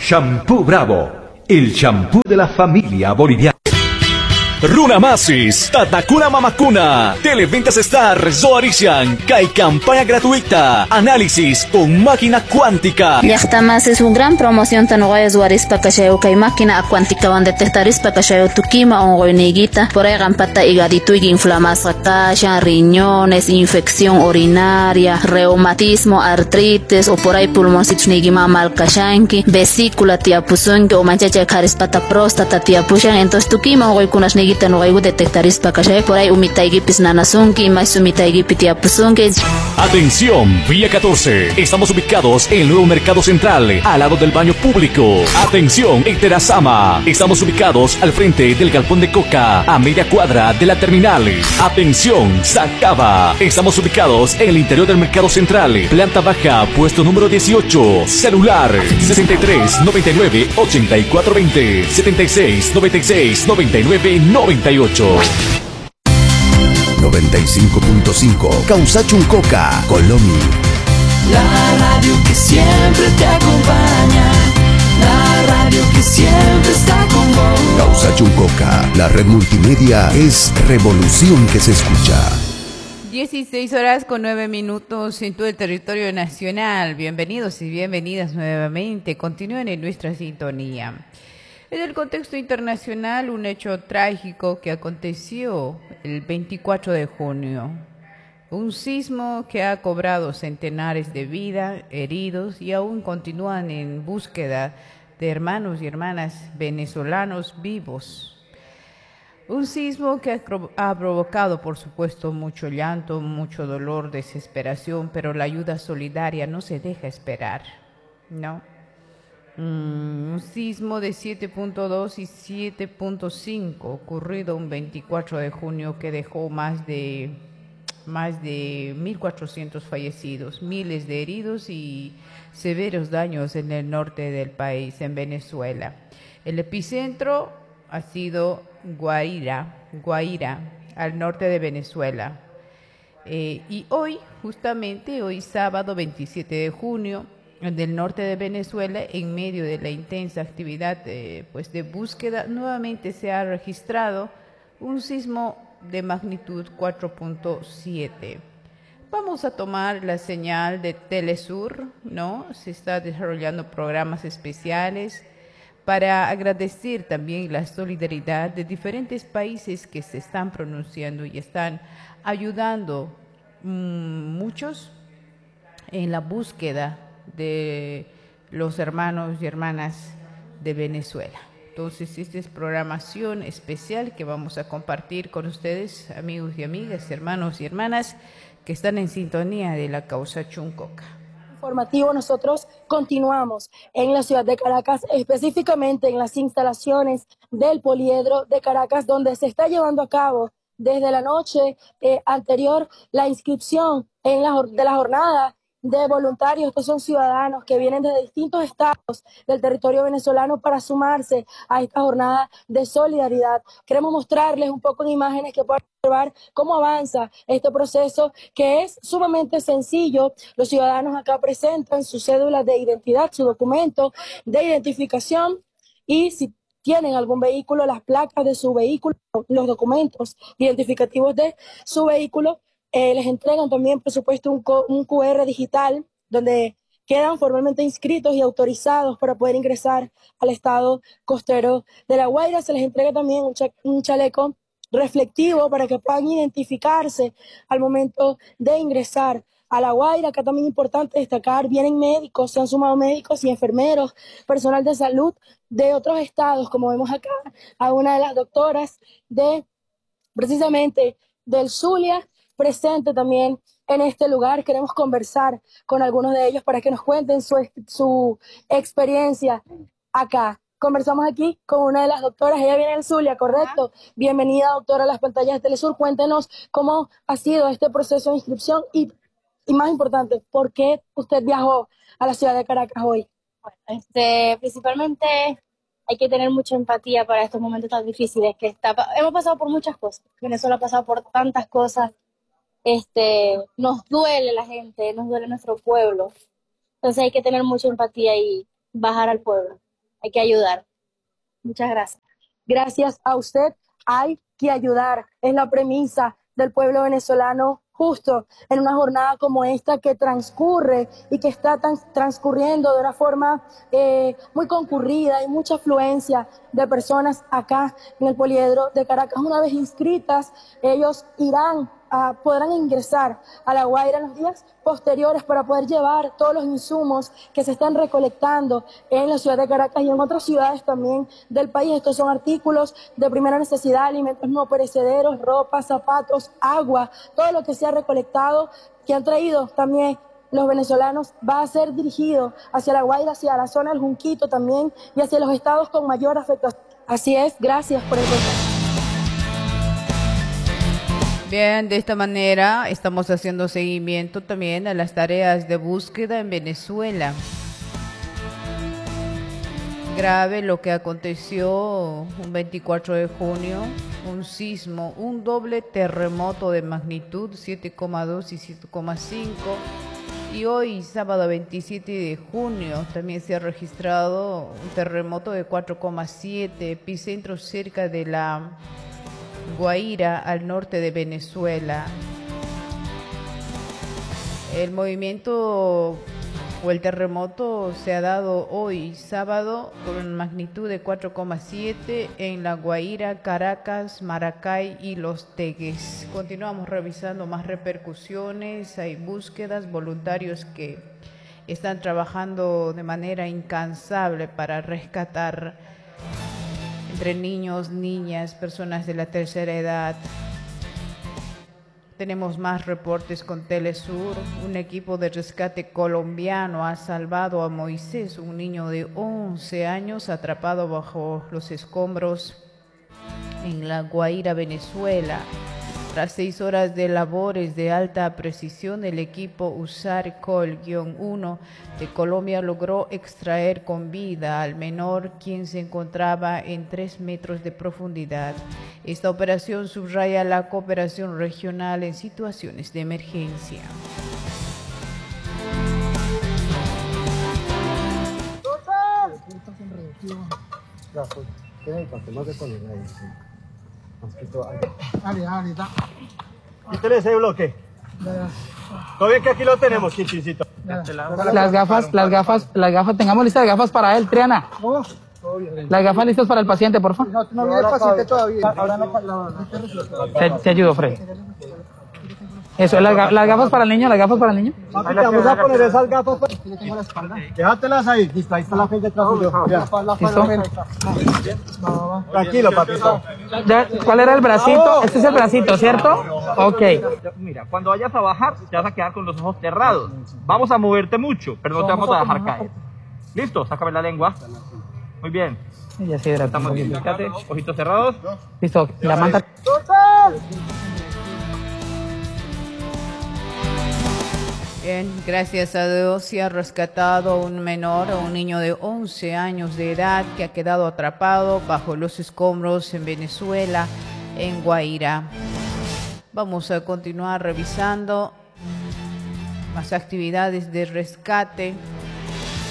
Shampoo Bravo, el shampoo de la familia boliviana. Runa Masis, Tatakuna Mamakuna, Televentas Star, Zoarician, Kai campaña gratuita, análisis con máquina cuántica. Yachtamas es una gran promoción tanogoya Zoaris Pakashayo Kai máquina cuántica van detectaris Pakashayo Tukima on goiniguita, por ahí gampata hígado y inflamación, riñones, infección urinaria, reumatismo, artritis o por ahí pulmoncitos nigima malkashanki, vesícula tiapuzunki o manchacha pata próstata tiapushan, entonces Tukima on kunas no hay detectaris pakashay por ahí umitaigipis nanasunki más umitaigipis tiapusunki. Atención, Vía 14. Estamos ubicados en el nuevo Mercado Central, al lado del baño público. Atención, en Terazama. Estamos ubicados al frente del galpón de Coca, a media cuadra de la terminal. Atención, Sacaba. Estamos ubicados en el interior del Mercado Central, planta baja, puesto número 18. Celular 63 99 84 20 76 96 99 98. 95.5 Causachuncoca, Colomi. La radio que siempre te acompaña, la radio que siempre está con vos. Causachuncoca, la red multimedia es revolución que se escucha. 16:09 en todo el territorio nacional. Bienvenidos y bienvenidas nuevamente. Continúen en nuestra sintonía. En el contexto internacional, un hecho trágico que aconteció el 24 de junio. Un sismo que ha cobrado centenares de vidas, heridos, y aún continúan en búsqueda de hermanos y hermanas venezolanos vivos. Un sismo que ha provocado, por supuesto, mucho llanto, mucho dolor, desesperación, pero la ayuda solidaria no se deja esperar, ¿no? Un sismo de 7.2 y 7.5 ocurrido un 24 de junio que dejó más de 1.400 fallecidos, miles de heridos y severos daños en el norte del país, en Venezuela. El epicentro ha sido Guaira, al norte de Venezuela. Y hoy, justamente hoy sábado 27 de junio, del norte de Venezuela, en medio de la intensa actividad de búsqueda, nuevamente se ha registrado un sismo de magnitud 4.7. Vamos a tomar la señal de Telesur, ¿no? Se está desarrollando programas especiales para agradecer también la solidaridad de diferentes países que se están pronunciando y están ayudando muchos en la búsqueda de los hermanos y hermanas de Venezuela. Entonces, esta es programación especial que vamos a compartir con ustedes, amigos y amigas, hermanos y hermanas que están en sintonía de la Causachuncoca. Informativo, nosotros continuamos en la ciudad de Caracas, específicamente en las instalaciones del Poliedro de Caracas, donde se está llevando a cabo desde la noche anterior la inscripción de la jornada de voluntarios. Estos son ciudadanos que vienen de distintos estados del territorio venezolano para sumarse a esta jornada de solidaridad. Queremos mostrarles un poco de imágenes que puedan observar cómo avanza este proceso, que es sumamente sencillo. Los ciudadanos acá presentan su cédula de identidad, su documento de identificación, y si tienen algún vehículo, las placas de su vehículo, los documentos identificativos de su vehículo. Les entregan también, por supuesto, un QR digital donde quedan formalmente inscritos y autorizados para poder ingresar al estado costero de La Guaira. Se les entrega también un chaleco reflectivo para que puedan identificarse al momento de ingresar a La Guaira. Acá también es importante destacar, vienen médicos, se han sumado médicos y enfermeros, personal de salud de otros estados, como vemos acá a una de las doctoras precisamente del Zulia, presente también en este lugar. Queremos conversar con algunos de ellos para que nos cuenten su experiencia acá. Conversamos aquí con una de las doctoras, ella viene del Zulia, ¿correcto? Bienvenida, doctora, a las pantallas de Telesur. Cuéntenos cómo ha sido este proceso de inscripción y más importante, ¿por qué usted viajó a la ciudad de Caracas hoy? Bueno, principalmente hay que tener mucha empatía para estos momentos tan difíciles hemos pasado por muchas cosas. Venezuela ha pasado por tantas cosas. Nos duele la gente, nos duele nuestro pueblo. Entonces hay que tener mucha empatía y bajar al pueblo. hay que ayudar. Muchas gracias. Gracias a usted. Hay que ayudar. Es la premisa del pueblo venezolano justo en una jornada como esta que transcurre y que está transcurriendo de una forma muy concurrida y mucha afluencia de personas acá en el Poliedro de Caracas. Una vez inscritas, ellos podrán ingresar a La Guaira en los días posteriores para poder llevar todos los insumos que se están recolectando en la ciudad de Caracas y en otras ciudades también del país. Estos son artículos de primera necesidad, alimentos no perecederos, ropa, zapatos, agua, todo lo que se ha recolectado, que han traído también los venezolanos, va a ser dirigido hacia La Guaira, hacia la zona del Junquito también y hacia los estados con mayor afectación. Así es, gracias por el consejo. Bien, de esta manera estamos haciendo seguimiento también a las tareas de búsqueda en Venezuela. Grave lo que aconteció un 24 de junio, un sismo, un doble terremoto de magnitud 7,2 y 7,5. Y hoy, sábado 27 de junio, también se ha registrado un terremoto de 4,7, epicentro cerca de la Guaira, al norte de Venezuela. El movimiento o el terremoto se ha dado hoy, sábado, con magnitud de 4,7 en La Guaira, Caracas, Maracay y Los Teques. Continuamos revisando más repercusiones, hay búsquedas, voluntarios que están trabajando de manera incansable para rescatar entre niños, niñas, personas de la tercera edad. Tenemos más reportes con Telesur. Un equipo de rescate colombiano ha salvado a Moisés, un niño de 11 años atrapado bajo los escombros en La Guaira, Venezuela. Tras 6 horas de labores de alta precisión, el equipo USAR-COL-1 de Colombia logró extraer con vida al menor, quien se encontraba en 3 metros de profundidad. Esta operación subraya la cooperación regional en situaciones de emergencia. Quítale ese bloque. Todo bien que aquí lo tenemos, Quinchincito. Las gafas, tengamos listas de gafas para él, Triana. Las gafas listas para el paciente, por favor. No viene el paciente todavía. Te ayudo, Fred. Eso, las gafas para el niño, las gafas para el niño. Papi, te vamos a poner esas gafas. Déjatelas ahí, listo, ahí está la gente detrás tuyo. Tranquilo, papito. ¿Cuál era el bracito? Este es el bracito, ¿cierto? Ok. Mira, cuando vayas a bajar, te vas a quedar con los ojos cerrados. Vamos a moverte mucho, pero no te vamos a dejar caer. ¿Listo? Sácame la lengua. Muy bien. Ya se hidrata. Estamos bien, fíjate. Ojitos cerrados. Listo, la manta. Bien, gracias a Dios se ha rescatado a un menor, a un niño de 11 años de edad que ha quedado atrapado bajo los escombros en Venezuela, en Guaira. Vamos a continuar revisando más actividades de rescate.